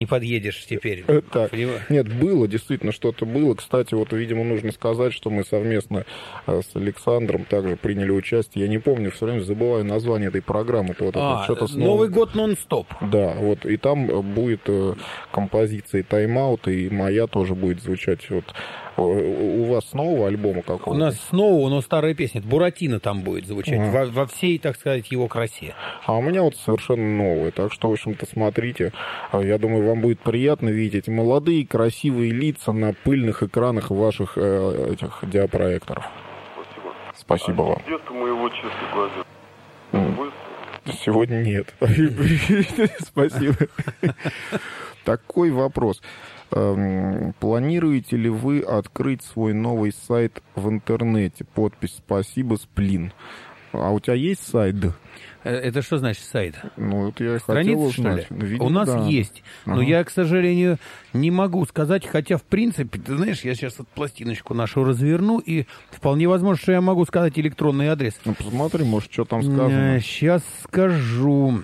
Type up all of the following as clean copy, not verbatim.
Не подъедешь теперь. Так. Нет, было, действительно, что-то было. Кстати, вот, видимо, нужно сказать, что мы совместно с Александром также приняли участие. Я не помню, все время забываю название этой программы. Вот что-то Новый год нон-стоп. Да, вот, и там будет композиция «Тайм-аут», и моя тоже будет звучать. Вот. У вас с нового альбома какого-то? У нас с нового, но старая песня. Буратино там будет звучать. Во всей, так сказать, его красе. А у меня вот совершенно новое. Так что, в общем-то, смотрите. Я думаю, вам будет приятно видеть молодые, красивые лица на пыльных экранах ваших этих диапроекторов. Спасибо вам. Где-то моего честно глаза. Сегодня нет. Спасибо. Такой вопрос. Планируете ли вы открыть свой новый сайт в интернете? Подпись «Спасибо, Сплин». А у тебя есть сайт? Это что значит сайт? Ну, вот я страница, хотел узнать. Что ли? Видимо, у нас да. есть. Но я, к сожалению, не могу сказать, хотя, в принципе, ты знаешь, я сейчас вот пластиночку нашу разверну, и вполне возможно, что я могу сказать электронный адрес. Ну, посмотри, может, что там сказано. Сейчас скажу.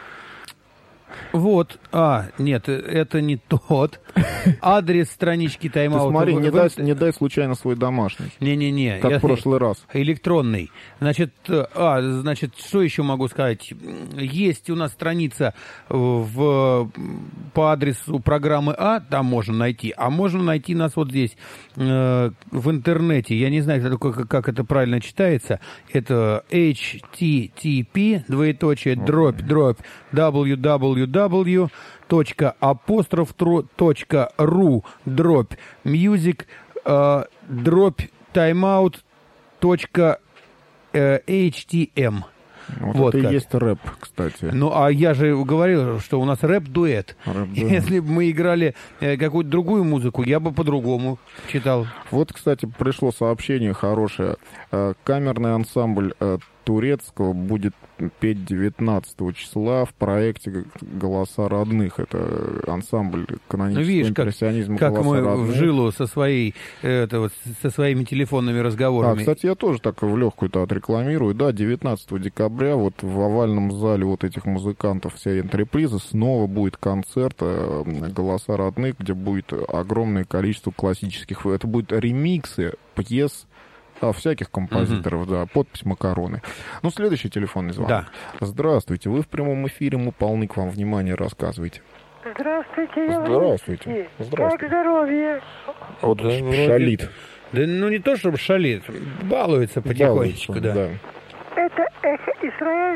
Вот, нет, это не тот. Адрес странички Тайм-аут. Ты смотри, не дай случайно свой домашний. Не-не-не. Как в прошлый раз. Электронный. Значит, что еще могу сказать? Есть у нас страница по адресу программы там можно найти. А можно найти нас вот здесь, в интернете. Я не знаю, как это правильно читается. Это http, www.music.timeout.htm. Вот это и есть рэп, кстати. Ну, а я же говорил, что у нас рэп-дуэт. Если бы мы играли какую-то другую музыку, я бы по-другому читал. Вот, кстати, пришло сообщение хорошее. Камерный ансамбль турецкого будет петь 19 числа в проекте «Голоса родных». Это ансамбль канонического импрессионизма. Как мы родных. В жилу со своими телефонными разговорами. Кстати, я тоже так в легкую-то отрекламирую. Да, 19 декабря вот в овальном зале вот этих музыкантов всей энтрепризы снова будет концерт «Голоса родных», где будет огромное количество классических. Это будут ремиксы пьес всяких композиторов, да, подпись «Макароны». Ну, следующий телефонный звонок. Да. Здравствуйте, вы в прямом эфире, мы полны к вам внимания, рассказывайте. Здравствуйте. Здравствуйте. Как здоровье? Вот шалит. Да, ну, не то, чтобы шалит, балуется потихонечку, да. Это «Эхо Израиль».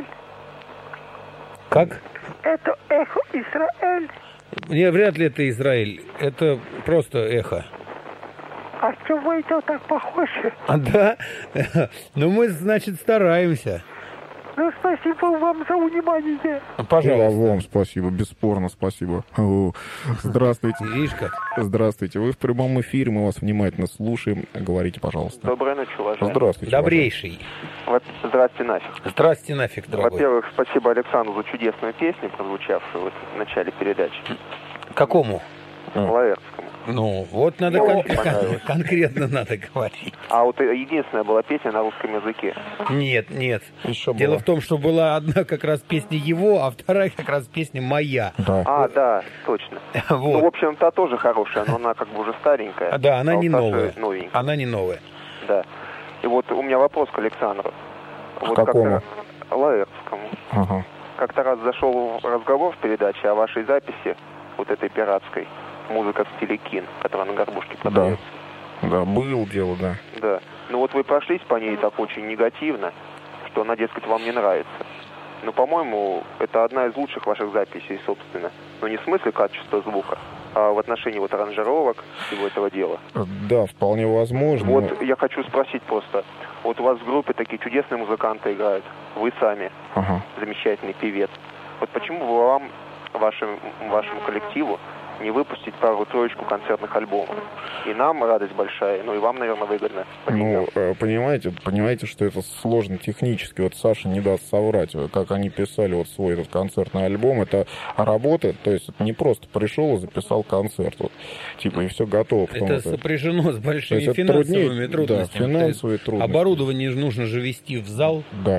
Как? Это «Эхо Израиль». Не, вряд ли это Израиль, это просто эхо. А что вы это так похожи? Да? Ну, мы, значит, стараемся. Ну, спасибо вам за внимание. Пожалуйста. Вам спасибо, бесспорно спасибо. Здравствуйте. Видишь как? Здравствуйте, вы в прямом эфире, мы вас внимательно слушаем. Говорите, пожалуйста. Доброй ночи, уважаемый. Здравствуйте. Добрейший. Здрасте нафиг. Здрасте нафиг, дорогой. Во-первых, спасибо Александру за чудесную песню, прозвучавшую вот в начале передачи. Какому? Лаэртскому. Ну, вот надо конкретно надо говорить. А вот единственная была песня на русском языке. Нет. Дело в том, что была одна как раз песня его, а вторая как раз песня моя. Да. Да, точно. Вот. Ну, в общем, та тоже хорошая, но она как бы уже старенькая. Да, она не новая. Новенькая. Она не новая. Да. И вот у меня вопрос к Александру. Вот какому? Лаэртскому. Ага. Как-то раз зашел разговор в передаче о вашей записи, вот этой пиратской. Музыка в стиле Кин, которая на горбушке продается. Да, было дело, да. Да. Ну вот вы прошлись по ней так очень негативно, что она, дескать, вам не нравится. Но, по-моему, это одна из лучших ваших записей, собственно. Но не в смысле качества звука, а в отношении вот аранжировок всего этого дела. Да, вполне возможно. Вот я хочу спросить просто. Вот у вас в группе такие чудесные музыканты играют. Вы сами замечательный певец. Вот почему бы вам, вашему коллективу, не выпустить пару-троечку концертных альбомов? И нам радость большая, ну и вам, наверное, выгодно. Ну, понимаете, что это сложно технически. Вот Саша не даст соврать, как они писали вот свой этот концертный альбом. Это работа, то есть это не просто пришел и записал концерт. Вот, типа, и все готово. Это сопряжено с большими финансовыми трудностями. Да, финансовые трудности. Оборудование нужно же вести в зал. Да.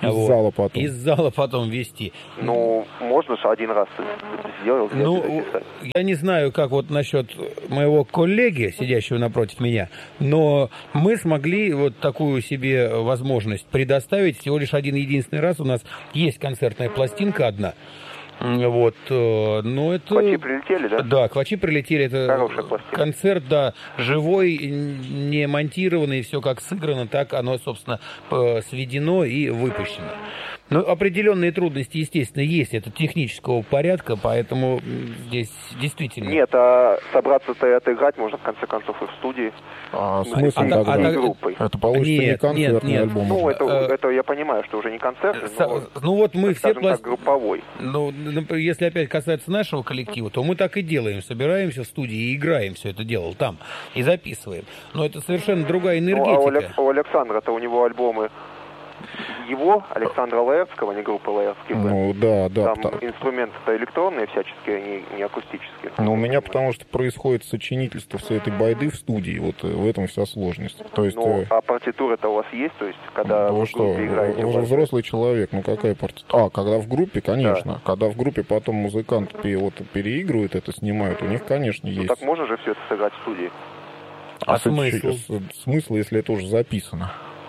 Из зала потом. Из зала потом вести. Ну, можно же один раз сделать. Я не знаю, как вот насчет моего коллеги, сидящего напротив меня, но мы смогли вот такую себе возможность предоставить всего лишь один единственный раз. У нас есть концертная пластинка одна. Вот, но это... Квачи прилетели, да? Да, квачи прилетели. Это концерт, да, живой, не монтированный, все как сыграно, так оно, собственно, сведено и выпущено. Но определенные трудности, естественно, есть. Это технического порядка, поэтому здесь действительно... Нет, а собраться-то и отыграть можно, в конце концов, и в студии. Смысл группой. Это получится не концертный альбом. Ну, это я понимаю, что уже не концертный, но, ну, вот мы все так, групповой. Ну, если опять касается нашего коллектива, то мы так и делаем. Собираемся в студии и играем все это дело там. И записываем. Но это совершенно другая энергетика. Ну, а у Александра-то у него альбомы... Его, Александра Лаевского, не группа Лаевский. Ну, да. Там инструменты-то электронные всяческие, они не акустические. Но у меня потому что происходит сочинительство всей этой байды в студии, вот в этом вся сложность. То есть, а партитура-то у вас есть? То есть, когда вы что, вы же взрослый человек, ну какая партитура? Когда в группе, конечно. Да. Когда в группе потом музыкант переигрывает это, снимают, у них, конечно, есть. Так можно же все это сыграть в студии? А смысл? Смысл, если это уже записано?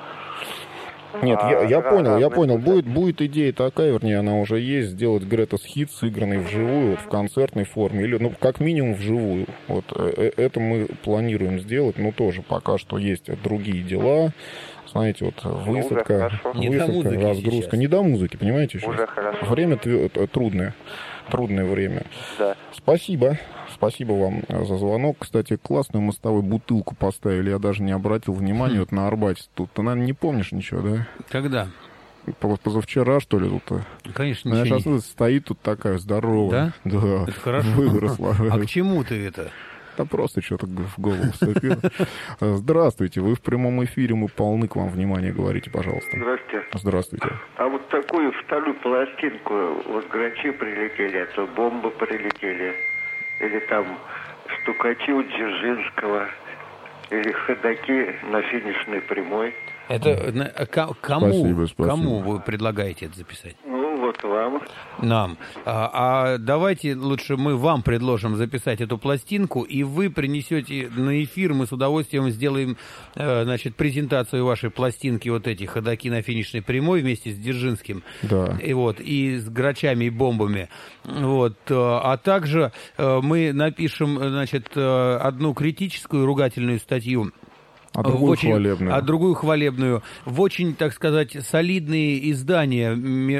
Нет, я понял. Будет идея такая, вернее, она уже есть, сделать Greatest Hits, сыгранный вживую, вот, в концертной форме, или, ну, как минимум, вживую. Вот это мы планируем сделать, но тоже пока что есть другие дела. Знаете, вот высадка, разгрузка. Сейчас. Не до музыки, понимаете? Уже хорошо. Время трудное время. Да. Спасибо вам за звонок. Кстати, классную мостовую бутылку поставили. Я даже не обратил внимания вот на Арбате. Тут ты, наверное, не помнишь ничего, да? Когда? Позавчера, что ли, тут? Конечно, ничего. Она сейчас стоит тут такая здоровая. Да? Да. Это хорошо. Выросла. А к чему ты это? Да просто что-то в голову вступило. Здравствуйте, вы в прямом эфире, мы полны к вам внимания, говорите, пожалуйста. Здравствуйте. А вот такую вторую пластинку, вот грачи прилетели, а то бомбы прилетели, или там стукачи у Дзержинского, или ходаки на финишной прямой. Это кому вы предлагаете это записать? Ну, вот вам. Нам. А давайте лучше мы вам предложим записать эту пластинку, и вы принесете на эфир, мы с удовольствием сделаем, презентацию вашей пластинки, вот эти ходаки на финишной прямой вместе с Дзержинским. Да. И с грачами и бомбами. Вот. А также мы напишем, одну критическую ругательную статью. А другую хвалебную. В очень, так сказать, солидные издания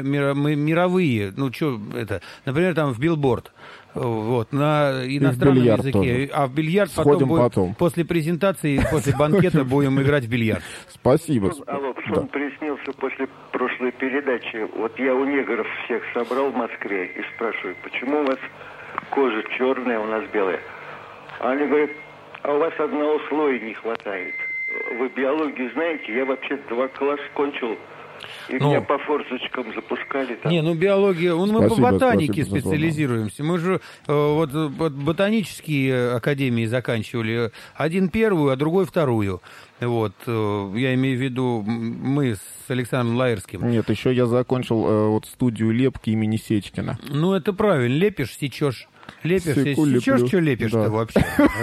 мировые. Ну, что это? Например, там в Билборд. Вот, на иностранном языке. Тоже. А в бильярд потом. После презентации, после банкета будем играть в бильярд. Спасибо. Алло, сон приснился после прошлой передачи. Вот я у негров всех собрал в Москве и спрашиваю, почему у вас кожа черная, у нас белая? А они говорят, а у вас одного слоя не хватает. Вы биологию знаете? Я вообще 2 класса кончил. И меня по форсочкам запускали там. Биология... Мы по ботанике специализируемся. Мы же вот ботанические академии заканчивали. Один первую, а другой вторую. Вот. Я имею в виду мы с Александром Лаерским. Нет, еще я закончил студию лепки имени Сечкина. Ну, это правильно. Лепишь, сечешь. Сечешь, что лепишь-то вообще?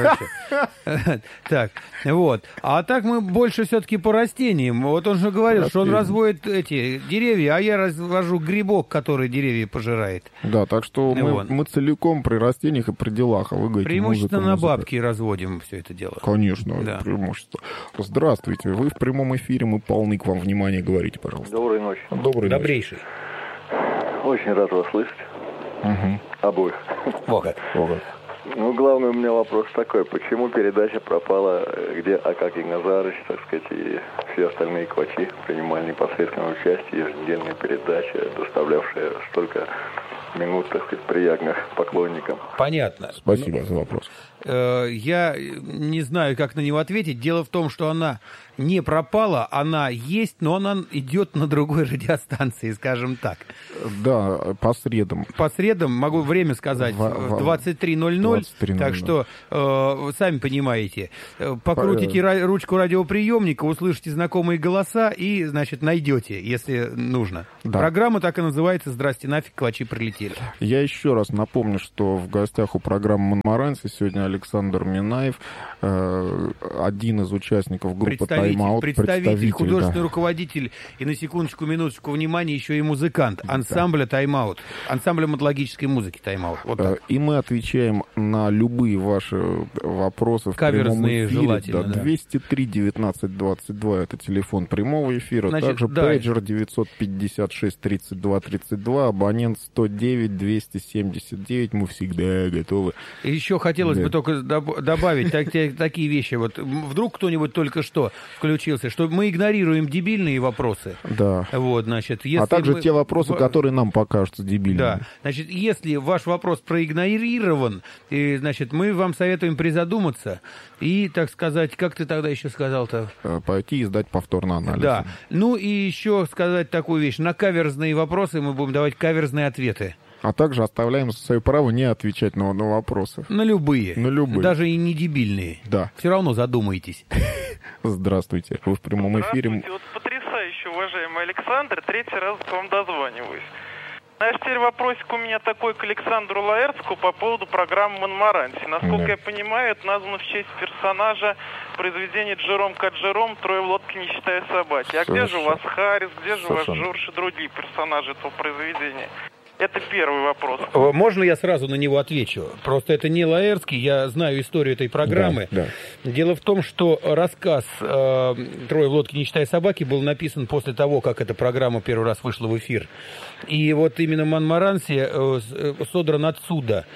Так, вот. А так мы больше все-таки по растениям. Вот он же говорил, что он разводит эти деревья, а я развожу грибок, который деревья пожирает. Да, так что мы целиком при растениях и при делах, а вы говорите, преимущественно на бабки разводим все это дело. Конечно, да. Преимущество. Здравствуйте, вы в прямом эфире, мы полны к вам внимания, говорите, пожалуйста. Доброй ночи. Добрейший. Очень рад вас слышать. Угу. Обоих. Вот. Ну, главный у меня вопрос такой. Почему передача пропала, где Акакий Назарыч, так сказать, и все остальные квачи принимали непосредственное участие, еженедельная передача, доставлявшая столько минут, так сказать, приятных поклонникам? Понятно. Спасибо за вопрос. Я не знаю, как на него ответить. Дело в том, что она не пропала, она есть, но она идет на другой радиостанции, скажем так. Да, по средам. По средам, могу время сказать, в 23:00, так что, сами понимаете, покрутите ручку радиоприемника, услышите знакомые голоса и, значит, найдете, если нужно. Да. Программа так и называется «Здрасте, нафиг, калачи прилетели». Я еще раз напомню, что в гостях у программы «Монмаранси» сегодня Александр Минаев, один из участников группы «Тайм-аут». Представитель, художественный руководитель и, на секундочку, минуточку, внимания, еще и музыкант ансамбля «Тайм-аут», ансамбля мотологической музыки «Тайм-аут». Вот так. И мы отвечаем на любые ваши вопросы в прямом эфире. Желательно, да. 203-19-22 это телефон прямого эфира. Значит, также пейджер 956-32-32, абонент 109-279. Мы всегда готовы. Еще хотелось бы только добавить такие вещи. Вот вдруг кто-нибудь только что включился, что мы игнорируем дебильные вопросы. Да. Вот, значит, а также те вопросы, которые нам покажутся дебильными. Да. Значит, если ваш вопрос проигнорирован, значит, мы вам советуем призадуматься и, так сказать, как ты тогда еще сказал-то? Пойти и сдать повторный анализ. Да. Ну и еще сказать такую вещь. На каверзные вопросы мы будем давать каверзные ответы. А также оставляем свое право не отвечать на вопросы. На любые. На любые. Даже и не дебильные. Да. Все равно задумайтесь. Здравствуйте. Вы в прямом эфире. Здравствуйте. Вот потрясающе, уважаемый Александр. Третий раз к вам дозваниваюсь. Знаешь, теперь вопросик у меня такой к Александру Лаэртску по поводу программы «Монмаранси». Насколько я понимаю, это названо в честь персонажа произведения Джером Каджером «Трое в лодке, не считая собаки». А где же у вас Харрис, где же у вас Джордж и другие персонажи этого произведения? Это первый вопрос. Можно я сразу на него отвечу? Просто это не Лаэртский, я знаю историю этой программы. Да. Дело в том, что рассказ «Трое в лодке, не считая собаки» был написан после того, как эта программа первый раз вышла в эфир. И вот именно «Монмаранси» содран отсюда.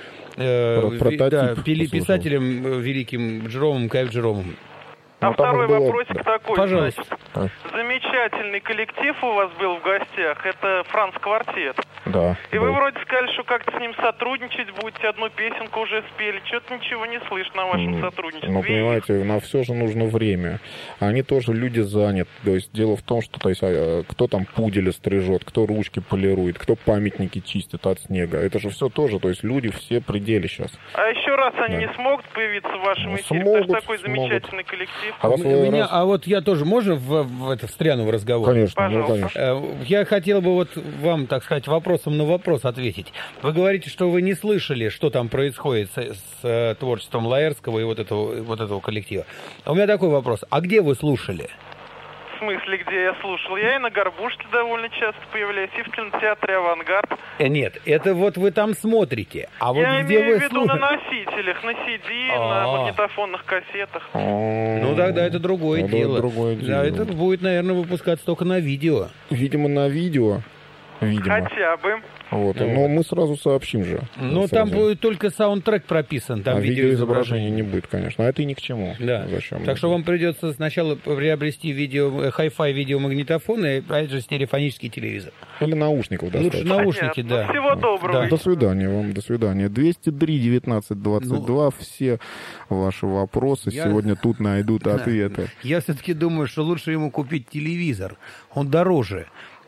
Писателем великим Джеромом Кайв Джеромом. А второй вопросик такой, пожалуйста. Значит, замечательный коллектив у вас был в гостях, это Франц Квартет. Да. И вы вроде сказали, что как-то с ним сотрудничать будете, одну песенку уже спели, что-то ничего не слышно о вашем сотрудничестве. Ну, понимаете, на все же нужно время. Они тоже люди заняты. То есть дело в том, что кто там пуделя стрижет, кто ручки полирует, кто памятники чистит от снега. Это же все тоже, то есть люди все пределе сейчас. А еще раз они не смогут появиться в вашем эфире, потому что такой замечательный коллектив. А вот я тоже, можно встряну в разговор? Конечно, ну, конечно. Я хотел бы вот вам, так сказать, вопросом на вопрос ответить. Вы говорите, что вы не слышали, что там происходит с творчеством Лаэртского и вот этого коллектива. А у меня такой вопрос. А где вы слушали? В смысле, где я слушал? Я и на Горбушке довольно часто появляюсь, и в кинотеатре «Авангард». Нет, это вот вы там смотрите. А вот я где имею вы в виду на носителях, на CD, на магнитофонных кассетах. Ну тогда это другое дело. Да, это будет, наверное, выпускаться только на видео. Видимо, на видео. Хотя бы. Вот. Но мы сразу сообщим же. Но там будет только саундтрек прописан. Там видеоизображения не будет, конечно. А это и ни к чему. Да. Зачем? Так что вам придется сначала приобрести хай-фай видеомагнитофон и, опять же, стереофонический телевизор. Или наушников достаточно. Лучше наушники, да. Ну, всего доброго. Да. До свидания вам, до свидания. 203-19-22. Все ваши вопросы сегодня тут найдут ответы. Я все-таки думаю, что лучше ему купить телевизор. Он дороже.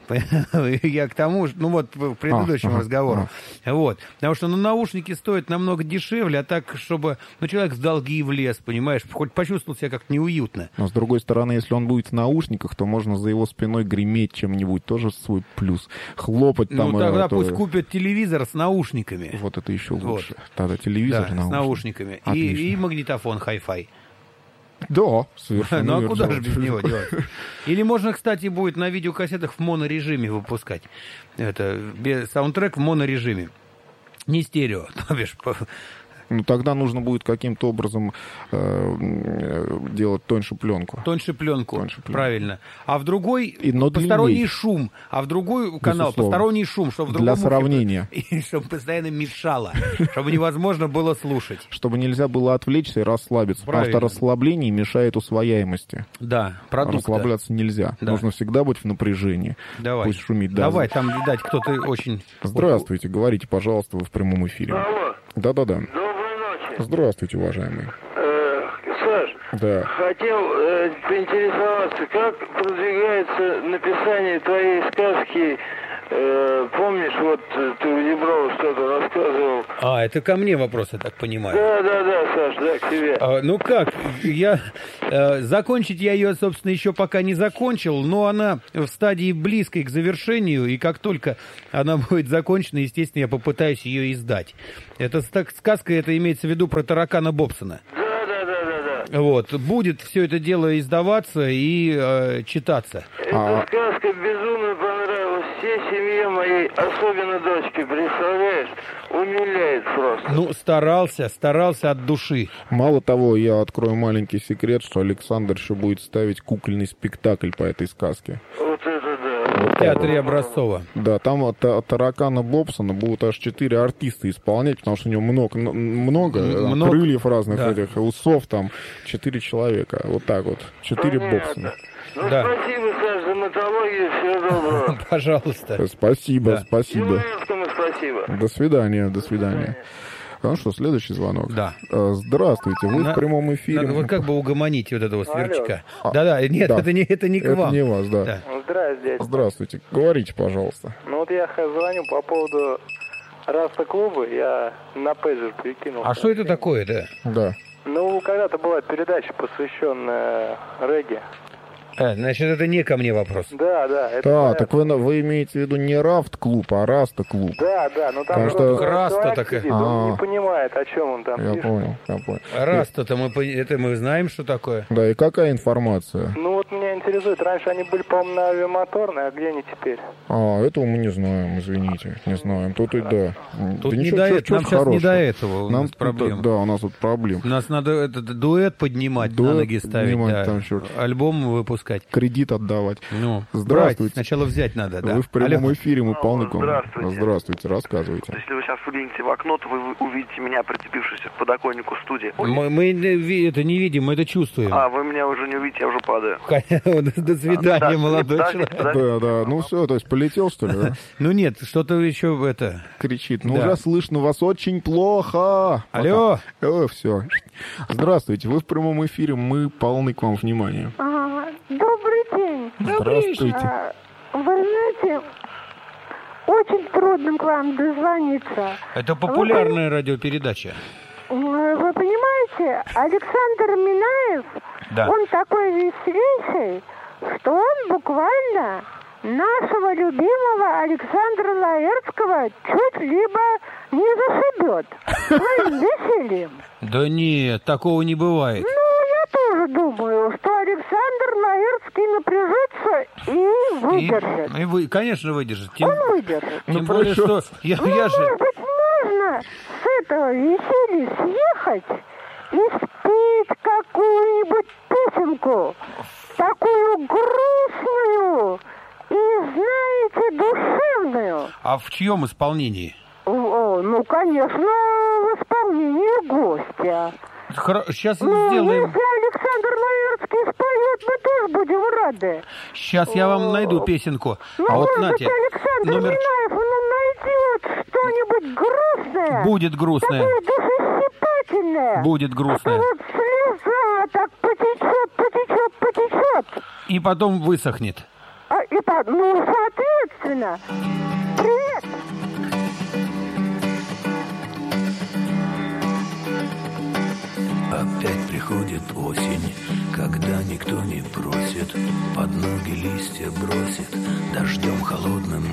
Я к тому же, к предыдущему разговору. Вот. Потому что наушники стоят намного дешевле, а так, чтобы человек в долги влез, понимаешь, хоть почувствовал себя как-то неуютно. Но с другой стороны, если он будет в наушниках, то можно за его спиной греметь чем-нибудь, тоже свой плюс. Хлопать там. Тогда пусть купят телевизор с наушниками. Вот это еще лучше. Тогда телевизор с наушниками. И магнитофон хай-фай. Да, совершенно. Ну а куда же без него делать? Или можно, кстати, будет на видеокассетах в монорежиме выпускать. Саундтрек в монорежиме. Не стерео, то бишь. Ну, тогда нужно будет каким-то образом делать тоньше пленку. Тоньше пленку, правильно. А в другой посторонний шум. А в другой канал посторонний шум. Чтобы в другом для сравнения. И чтобы постоянно мешало. Чтобы невозможно было слушать. Чтобы нельзя было отвлечься и расслабиться. Правильно. Потому что расслабление мешает усвояемости. Да, продукта. Расслабляться нельзя. Да. Нужно всегда быть в напряжении. Давай. Пусть шумит. Давай, там, видать, кто-то очень... Здравствуйте, говорите, пожалуйста, вы в прямом эфире. Алло. Да-да-да. Здравствуйте, уважаемый. Саш, да. Хотел поинтересоваться, как продвигается написание твоей сказки. Помнишь, вот ты у Деброва что-то рассказывал? Это ко мне вопрос, я так понимаю. Да, Саш, да, к тебе. Ну как, закончить я ее, собственно, еще пока не закончил, но она в стадии близкой к завершению, и как только она будет закончена, естественно, я попытаюсь ее издать. Это сказка, это имеется в виду про таракана Бобсона. Да. Вот, будет все это дело издаваться и читаться. Эта сказка безумно понравилась всей семье моей, особенно дочке, представляешь? Умиляет просто. Ну, старался от души. Мало того, я открою маленький секрет, что Александр еще будет ставить кукольный спектакль по этой сказке. Вот это да. В театре Образцова. Да, там от таракана Бобсона будут аж 4 артиста исполнять, потому что у него много крыльев разных, да. Этих усов, там 4 человека. Вот так вот. 4 Бобсона. Ну, да. Спасибо, Саш, за мотологию, всего доброго. Пожалуйста. Спасибо. Спасибо. До свидания. Ну что, следующий звонок. Да. Здравствуйте, вы в прямом эфире. Вы как бы угомоните вот этого сверчка. Да, нет, да. Это не к вам. Это не вас, да. Здравствуйте. Здравствуйте, говорите, пожалуйста. Ну вот я звоню по поводу Раста-клуба, я на пейджер прикинул. А что это такое-то? Да. Ну, когда-то была передача, посвященная регги. Значит, это не ко мне вопрос. Да. Так вы имеете в виду не Рафт-клуб, а Раста-клуб. Да, но там Раста такая. Он не понимает, о чем он там пишет. Я понял. Раста-то мы знаем, что такое. Да, и какая информация? Ну вот меня интересует, раньше они были, по-моему, на авиамоторной, а где они теперь? Этого мы не знаем, извините, не знаем. Тут и да. Тут не до этого, нам сейчас не до этого, у нас проблем. Да, у нас тут проблем. У нас надо этот дуэт поднимать, на ноги ставить, да. Альбом выпускать. Кредит отдавать. Ну, здравствуйте. Брать, сначала взять надо, да. Вы в прямом эфире, мы полны к вам. Здравствуйте, рассказывайте. Если вы сейчас выглянете в окно, то вы увидите меня, прицепившись к подоконнику студии. Мы это не видим, мы это чувствуем. Вы меня уже не увидите, я уже падаю. До свидания, молодой человек. Да, ну все, то есть полетел, что ли, да? Ну нет, что-то еще это... Кричит, уже слышно вас очень плохо. Алло. Все. Здравствуйте, вы в прямом эфире, мы полны к вам внимания. Добрый день. Здравствуйте. Вы знаете, очень трудно к вам дозвониться. Это популярная радиопередача. Вы понимаете, Александр Минаев, он такой веселейший, что он буквально нашего любимого Александра Лаэртского чуть либо не зашибет своим весельем. Да нет, такого не бывает. Я тоже думаю, что Александр Лаэртский напряжется и выдержит. Конечно, выдержит. Он выдержит. Тем более, что я же... Может быть, можно с этого веселья съехать и спеть какую-нибудь песенку, такую грустную и, знаете, душевную. А в чьем исполнении? Ну, конечно, в исполнении гостя. Сейчас сделаем. Если Александр Лаэртский споет, мы тоже будем рады. Сейчас я вам найду песенку. Может быть, Александр Минаев найдет что-нибудь грустное. Будет грустное. Такое душесчипательное. Будет грустное. Вот слеза так потечет. И потом высохнет. Соответственно. Привет. Опять приходит осень, когда никто не просит, под ноги листья бросит, дождем холодным